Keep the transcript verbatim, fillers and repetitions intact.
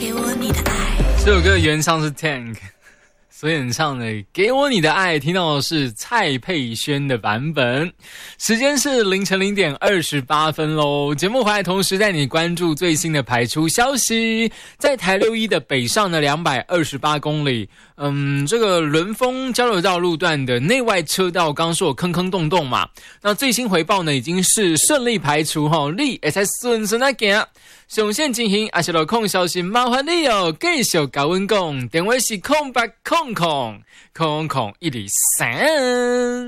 给我你的爱。 这首歌的原唱是 Tank， 所以很唱的《给我你的爱》，听到的是蔡佩轩的版本。时间是凌晨零点二十八分喽。节目回来同时带你关注最新的排出消息，在台六一的北上的两百二十八公里，嗯，这个伦丰交流道路段的内外车道，刚说有坑坑洞洞嘛，那最新回报呢已经是顺利排除哈，你会使顺顺啊行。上线进行还是路况消息，麻烦你哦，继续跟阮讲，电话是空八空空空空一二三。